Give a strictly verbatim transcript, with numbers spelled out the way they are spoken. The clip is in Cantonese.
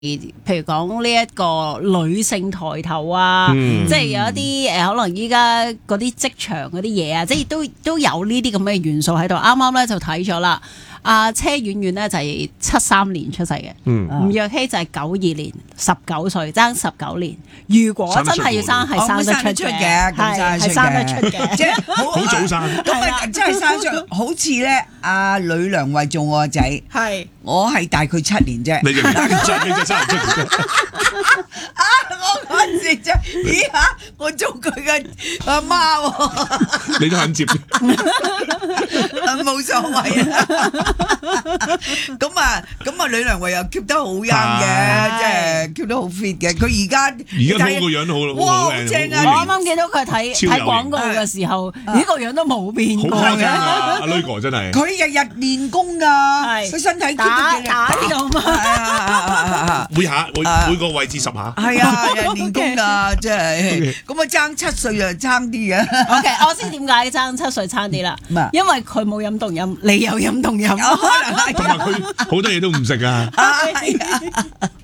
譬如講呢一個女性抬頭啊， 嗯、 即係有一啲誒，可能依家嗰啲職場嗰啲嘢啊，即係都都有呢啲咁嘅元素喺度。啱啱咧就睇咗啦。阿車婉婉呢就係七三年出世嘅， 嗯、 吳若希就係九二年，十九歲，爭十九年。如果真係要生，係生得出嘅，係係生得出嘅， 即係好好早生。 咁啊，真係生出，好似咧阿呂良偉做我個仔， 係我係大佢七年啫。 你就唔得，你就生唔出。 啊！我嗰陣時就咦嚇，我做佢嘅阿媽喎， 你都肯接？ 冇所謂啊！咁啊，咁啊，呂良偉又 keep 得好 young 嘅，即係 keep 得好 fit 嘅。佢而家而家嗰個樣都好， 哇， 好好正啊！ 我啱啱見到佢睇睇廣告嘅時候，呢個樣都冇變過好誇張嘅。 啊！阿女哥真係， 佢日日練功㗎，佢身體 keep 打得打呢度嘛， 係啊！ 每下每每個位置十下。 係啊，日日練功㗎，即係咁啊，爭七歲就爭啲嘅。 OK，我知點解爭七歲差啲啦，因為佢冇飲凍飲，你有飲凍飲， 可能係同埋佢好多嘢都唔食啊。 係啊。